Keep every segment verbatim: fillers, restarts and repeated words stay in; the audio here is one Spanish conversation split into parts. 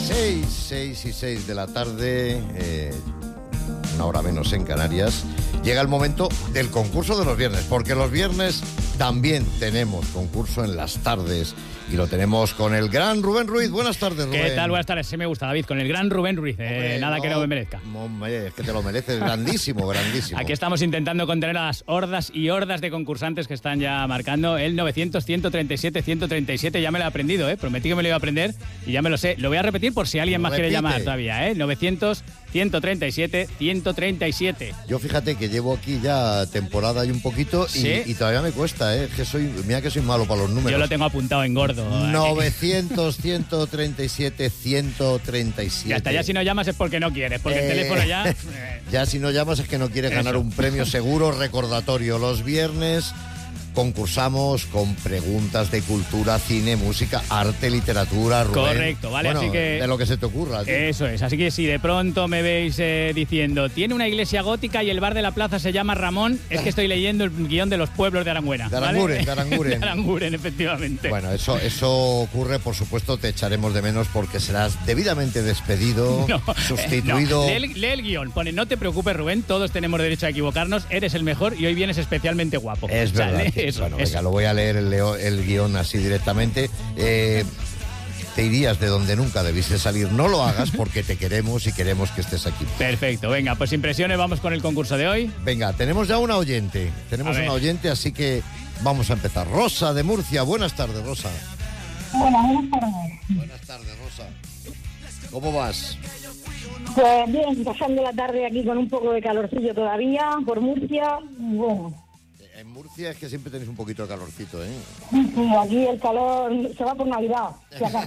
seis, seis y seis de la tarde, eh, una hora menos en Canarias, llega el momento del concurso de los viernes, porque los viernes también tenemos concurso en las tardes y lo tenemos con el gran Rubén Ruiz. Buenas tardes, Rubén. ¿Qué tal? Buenas tardes. Sí me gusta, David, con el gran Rubén Ruiz. Eh, hombre, nada no, que no me merezca. Hombre, es que te lo mereces, grandísimo, grandísimo. Aquí estamos intentando contener a las hordas y hordas de concursantes que están ya marcando el novecientos, ciento treinta y siete, ciento treinta y siete. Ya me lo he aprendido, ¿eh? Prometí que me lo iba a aprender y ya me lo sé. Lo voy a repetir por si alguien más Repite. quiere llamar todavía, ¿eh? novecientos, ciento treinta y siete, ciento treinta y siete. Yo fíjate que llevo aquí ya temporada y un poquito y, ¿Sí? y todavía me cuesta, ¿eh? Que soy, mira que soy malo para los números. Yo lo tengo apuntado en gordo. novecientos, ciento treinta y siete, ciento treinta y siete. Y hasta ya si no llamas es porque no quieres, porque eh, el teléfono ya... Eh. Ya si no llamas es que no quieres ganar un premio seguro. Recordatorio, los viernes concursamos con preguntas de cultura, cine, música, arte, literatura, Rubén. Correcto, vale, bueno, así que... de lo que se te ocurra. Tío. Eso es, así que si de pronto me veis eh, diciendo tiene una iglesia gótica y el bar de la plaza se llama Ramón, es que estoy leyendo el guión de los pueblos de Aranguena. De Aranguren, ¿vale? de Aranguren. De Aranguren, efectivamente. Bueno, eso, eso ocurre, por supuesto, te echaremos de menos porque serás debidamente despedido, no, sustituido... Eh, no. Lee, lee el guión, pone, no te preocupes, Rubén, todos tenemos derecho a equivocarnos, eres el mejor y hoy vienes especialmente guapo. Es o sea, verdad. Lee, eso, bueno, eso. venga, lo voy a leer el, el guión así directamente. Eh, te irías de donde nunca debiste salir. No lo hagas porque te queremos y queremos que estés aquí. Perfecto, venga, pues impresiones, vamos con el concurso de hoy. Venga, tenemos ya una oyente. Tenemos una oyente, así que vamos a empezar. Rosa de Murcia, buenas tardes, Rosa. Hola, buenas tardes. Buenas tardes, Rosa. ¿Cómo vas? Pues bien, pasando la tarde aquí con un poco de calorcillo todavía, por Murcia, bueno. En Murcia es que siempre tenéis un poquito de calorcito, ¿eh? Sí, aquí el calor se va por Navidad, si acaso.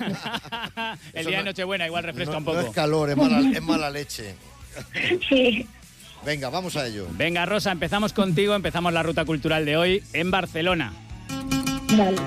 El Eso día no, de Nochebuena igual refresca no, un poco. No es calor, es mala, es mala leche. Sí. Venga, vamos a ello. Venga, Rosa, empezamos contigo, empezamos la ruta cultural de hoy en Barcelona. Vale.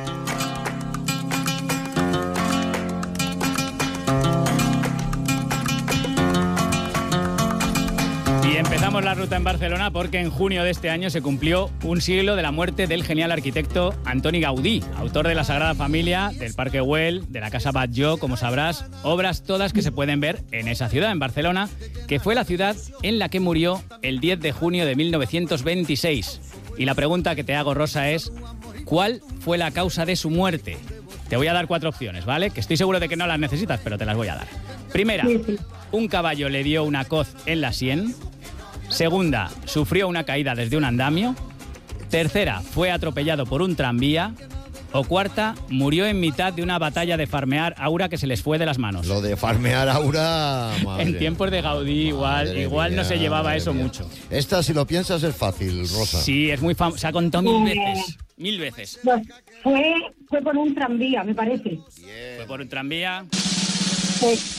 Y empezamos la ruta en Barcelona porque en junio de este año se cumplió un siglo de la muerte del genial arquitecto Antoni Gaudí, autor de la Sagrada Familia, del Parque Güell, de la Casa Batlló, como sabrás, obras todas que se pueden ver en esa ciudad, en Barcelona, que fue la ciudad en la que murió el diez de junio de mil novecientos veintiséis. Y la pregunta que te hago, Rosa, es ¿cuál fue la causa de su muerte? Te voy a dar cuatro opciones, ¿vale? Que estoy seguro de que no las necesitas, pero te las voy a dar. Primera, un caballo le dio una coz en la sien. Segunda, sufrió una caída desde un andamio. Tercera, fue atropellado por un tranvía. O cuarta, murió en mitad de una batalla de farmear aura que se les fue de las manos. Lo de farmear aura... Madre, en tiempos de Gaudí igual, igual mía, no se llevaba eso mía. mucho. Esta, si lo piensas, es fácil, Rosa. Sí, es muy famoso. Se ha contado mil veces. Mil veces. Pues fue, fue por un tranvía, me parece. Bien. Fue por un tranvía. Pues...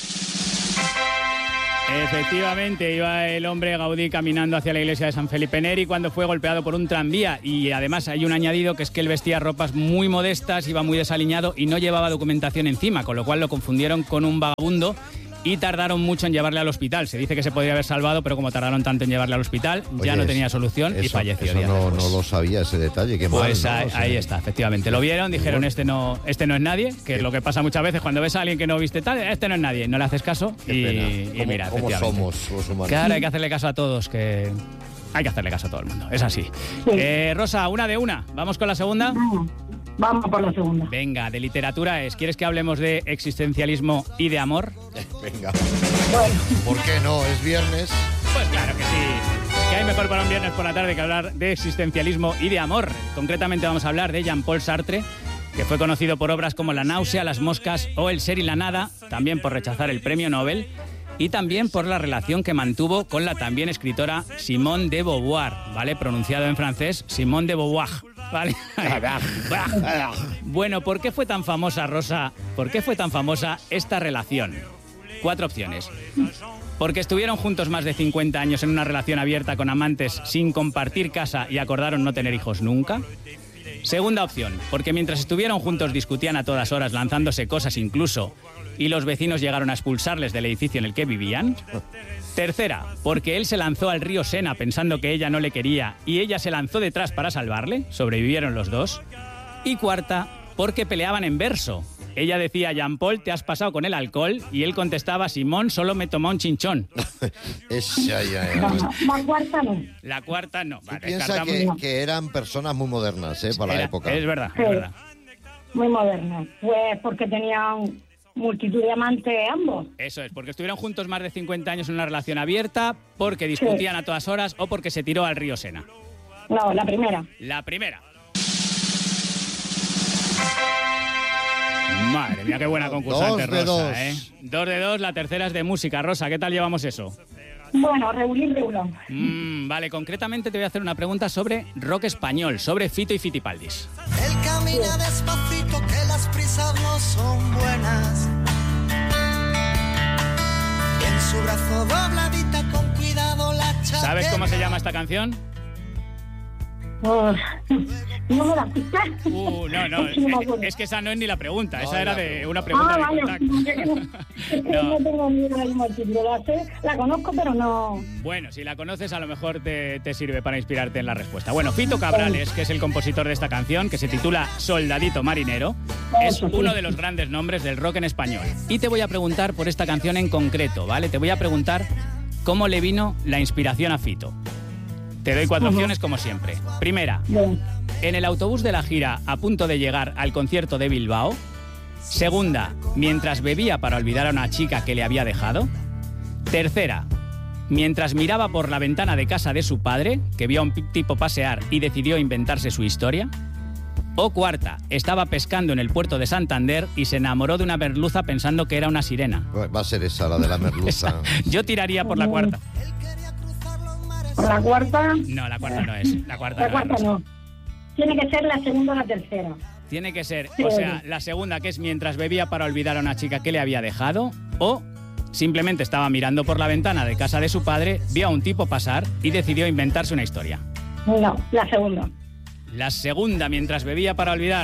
Efectivamente, iba el hombre Gaudí caminando hacia la iglesia de San Felipe Neri cuando fue golpeado por un tranvía y además hay un añadido que es que él vestía ropas muy modestas, iba muy desaliñado y no llevaba documentación encima, con lo cual lo confundieron con un vagabundo y tardaron mucho en llevarle al hospital. Se dice que se podría haber salvado, pero como tardaron tanto en llevarle al hospital, Oye, ya no tenía solución eso, y falleció. Eso no, no lo sabía, ese detalle. Qué pues mal, ¿no? ahí, O sea, ahí está, efectivamente. Lo vieron, dijeron, este no, este no es nadie, que es lo que pasa muchas veces cuando ves a alguien que no viste tal, este no es nadie, no le haces caso y, y mira, ¿Cómo somos los humanos? Claro, hay que hacerle caso a todos, que hay que hacerle caso a todo el mundo, es así. Sí. Eh, Rosa, una de una, ¿vamos con la segunda? Vamos por la segunda. Venga, de literatura es, ¿quieres que hablemos de existencialismo y de amor? Venga. Bueno. ¿Por qué no? ¿Es viernes? Pues claro que sí. ¿Qué hay mejor para un viernes por la tarde que hablar de existencialismo y de amor? Concretamente vamos a hablar de Jean-Paul Sartre, que fue conocido por obras como La náusea, Las moscas o El ser y la nada, también por rechazar el premio Nobel, y también por la relación que mantuvo con la también escritora Simone de Beauvoir, ¿vale? Pronunciado en francés, Simone de Beauvoir, ¿vale? Bueno, ¿por qué fue tan famosa, Rosa? ¿Por qué fue tan famosa esta relación? Cuatro opciones. Porque estuvieron juntos más de cincuenta años en una relación abierta con amantes sin compartir casa y acordaron no tener hijos nunca. Segunda opción, porque mientras estuvieron juntos discutían a todas horas, lanzándose cosas incluso, y los vecinos llegaron a expulsarles del edificio en el que vivían. Tercera, porque él se lanzó al río Sena pensando que ella no le quería y ella se lanzó detrás para salvarle, sobrevivieron los dos. Y cuarta, porque peleaban en verso. Ella decía, Jean Paul, ¿te has pasado con el alcohol? Y él contestaba, Simón, solo me tomó un chinchón. Esa ya No, es. la cuarta no. La cuarta no. Tú Vale, piensas descartamos. que, que eran personas muy modernas, ¿eh? Para Era- la época. Es verdad, Sí. es verdad. Muy moderna. Pues porque tenían multitud de amantes ambos. Eso es, porque estuvieron juntos más de cincuenta años en una relación abierta, porque discutían a todas horas o porque se tiró al río Sena. No, la primera. La primera. Madre mía, qué buena concursante, Dos de Rosa, dos. ¿eh? Dos de dos, la tercera es de música. Rosa, ¿qué tal llevamos eso? Bueno, regulín, regulón. Mm, vale, concretamente te voy a hacer una pregunta sobre rock español, sobre Fito y Fitipaldis. Él camina despacito, que las prisas no son buenas. Y en su brazo dobladita, con cuidado la chaqueta. ¿Sabes cómo se llama esta canción? Oh, no me la pistas. Uh, no, no, Es que no me es, acuerdo. es que esa no es ni la pregunta, No, esa es era la de pregunta. una pregunta Ah, de vale. contacto. Es que No. no tengo ni idea del motivo. La sé, la conozco, pero no. Bueno, si la conoces a lo mejor te, te sirve para inspirarte en la respuesta. Bueno, Fito Cabrales, que es el compositor de esta canción, que se titula Soldadito Marinero, es Eso sí. uno de los grandes nombres del rock en español. Y te voy a preguntar por esta canción en concreto, ¿vale? Te voy a preguntar cómo le vino la inspiración a Fito. Te doy cuatro opciones como siempre. Primera, Bien. en el autobús de la gira a punto de llegar al concierto de Bilbao. Segunda, mientras bebía para olvidar a una chica que le había dejado. Tercera, mientras miraba por la ventana de casa de su padre, que vio a un tipo pasear y decidió inventarse su historia. O cuarta, estaba pescando en el puerto de Santander y se enamoró de una merluza pensando que era una sirena. Va a ser esa, la de la merluza. Yo tiraría por la cuarta. Por la cuarta. No, la cuarta no es. La cuarta La no, cuarta Rosa. no. Tiene que ser la segunda o la tercera. Tiene que ser, Sí. o sea, la segunda, que es mientras bebía para olvidar a una chica que le había dejado, o simplemente estaba mirando por la ventana de casa de su padre, vio a un tipo pasar y decidió inventarse una historia. No, la segunda. La segunda, mientras bebía para olvidar.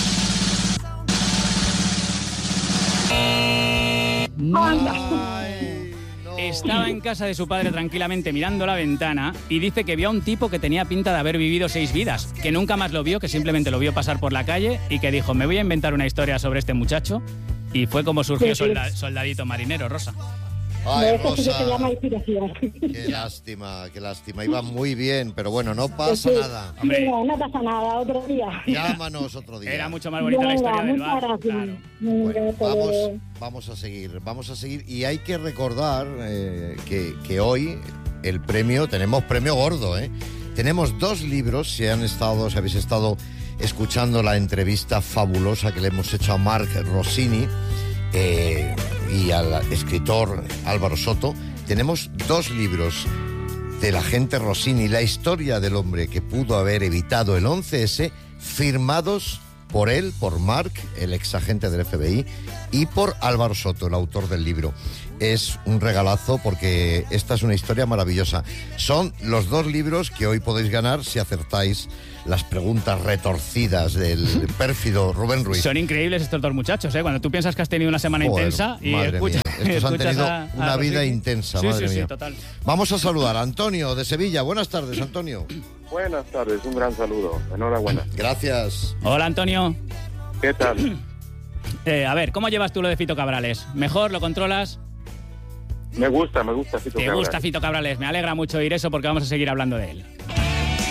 Anda. Ay, no. Estaba en casa de su padre tranquilamente mirando la ventana y dice que vio a un tipo que tenía pinta de haber vivido seis vidas, que nunca más lo vio, que simplemente lo vio pasar por la calle y que dijo, me voy a inventar una historia sobre este muchacho. Y fue como surgió Sí, sí. Solda- Soldadito Marinero, Rosa. Ay, Eso sí que Rosa. se llama inspiración. Qué lástima, qué lástima. Iba muy bien, pero bueno, no pasa Sí. nada. Hombre. Mira, no pasa nada, otro día. Llámanos otro día. Era mucho más bonita la Venga, historia del muchas bar. gracias. Claro. Bueno, Venga, vamos, pues, vamos a seguir, vamos a seguir. Y hay que recordar eh, que, que hoy el premio, tenemos premio gordo, ¿eh? Tenemos dos libros, si han estado, si habéis estado escuchando la entrevista fabulosa que le hemos hecho a Marc Rossini eh, y al escritor Álvaro Soto. Tenemos dos libros del agente Rossini, la historia del hombre que pudo haber evitado el once ese, firmados por él, por Marc, el ex agente del F B I, y por Álvaro Soto, el autor del libro. Es un regalazo porque esta es una historia maravillosa. Son los dos libros que hoy podéis ganar si acertáis las preguntas retorcidas del pérfido Rubén Ruiz. Son increíbles estos dos muchachos, ¿eh? Cuando tú piensas que has tenido una semana Joder, intensa y madre escuchas, mía. Estos han escuchas tenido a- a una vida Rossini. intensa, Sí, madre sí, mía. sí, total. Vamos a saludar a Antonio de Sevilla. Buenas tardes, Antonio. Buenas tardes, un gran saludo. Enhorabuena. Gracias. Hola, Antonio. ¿Qué tal? Eh, a ver, ¿cómo llevas tú lo de Fito Cabrales? ¿Mejor? ¿Lo controlas? Me gusta, me gusta. Fito ¿Te Cabral. gusta Fito Cabrales? Me alegra mucho oír eso porque vamos a seguir hablando de él.